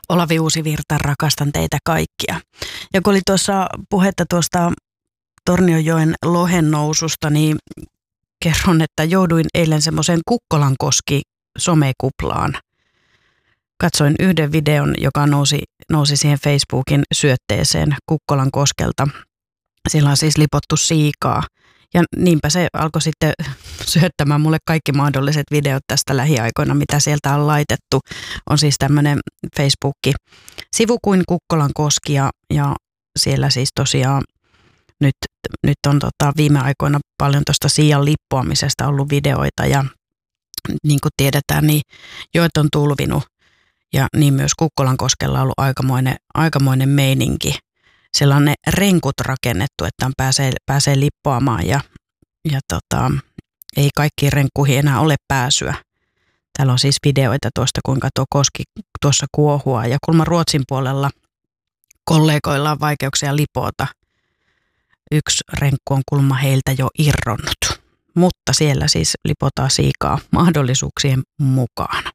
Olavi Uusivirta, rakastan teitä kaikkia. Ja kun oli tuossa puhetta tuosta Tornionjoen lohen noususta, niin kerron, että jouduin eilen semmoiseen Kukkolankoski somekuplaan. Katsoin yhden videon, joka nousi siihen Facebookin syötteeseen Kukkolan-koskelta. Siellä on siis lipottu siikaa. Ja niinpä se alkoi sitten syöttämään mulle kaikki mahdolliset videot tästä lähiaikoina, mitä sieltä on laitettu. On siis tämmöinen Facebook-sivu kuin Kukkolankoski ja siellä siis tosiaan nyt on viime aikoina paljon tuosta siian lippoamisesta ollut videoita ja niin kuin tiedetään, niin joet on tulvinut ja niin myös Kukkolankoskella on ollut aikamoinen meininki. Siellä on ne renkut rakennettu, että pääsee lippoamaan ja ei kaikkiin renkkuihin enää ole pääsyä. Täällä on siis videoita tuosta, kuinka tuo koski tuossa kuohua ja kulma Ruotsin puolella kollegoilla on vaikeuksia lipota. Yksi renkku on kulma heiltä jo irronnut, mutta siellä siis lipotaan siikaa mahdollisuuksien mukaan.